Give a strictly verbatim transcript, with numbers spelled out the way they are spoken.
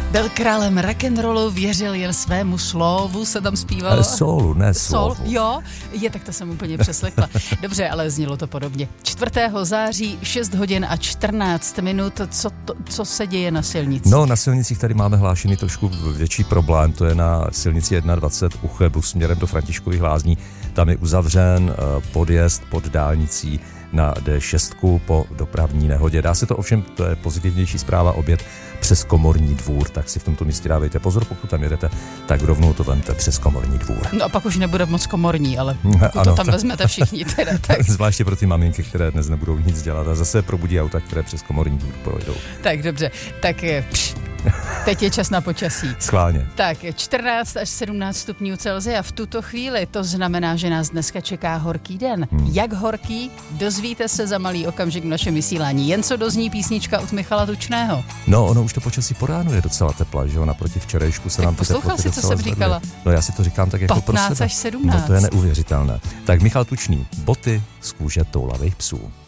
Byl králem rock'n'rollu, věřil jen svému slovu, se tam zpívalo. Soulu, ne slovu. Sol, jo, je, tak to jsem úplně přeslechla. Dobře, ale znělo to podobně. čtvrtého září, šest hodin a čtrnáct minut, co, to, co se děje na silnici? No, na silnicích tady máme hlášený trošku větší problém, to je na silnici dvacet jedna u Chebu směrem do Františkových Lázní. Tam je uzavřen podjezd pod dálnicí na D šest po dopravní nehodě. Dá se to ovšem, to je pozitivnější zpráva, obět přes Komorní dvůr, tak si v tomto místě dávejte pozor, pokud tam jedete, tak rovnou to vemte přes Komorní dvůr. No a pak už nebude moc komorní, ale pokud to tam vezmete všichni teda, tak. Zvláště pro ty maminky, které dnes nebudou nic dělat a zase probudí auta, které přes Komorní dvůr projdou. Tak dobře, tak pš, teď je čas na počasí. Schválně. Tak čtrnáct až sedmnáct stupňů Celsia v tuto chvíli, to znamená, že nás dneska čeká horký den. Hmm. Jak horký? Dozvíte se za malý okamžik v našem vysílání. Jen co dozní písnička od Michala Tučného. No, ono už to počasí po ránu je docela tepla, že jo, naproti včerejšku se tak nám ty poslouchal teploty si, co jsem říkala? No já si to říkám tak jako pro sebe. patnáct až sedmnáct. No to je neuvěřitelné. Tak Michal Tučný, boty z kůže toulavých psů.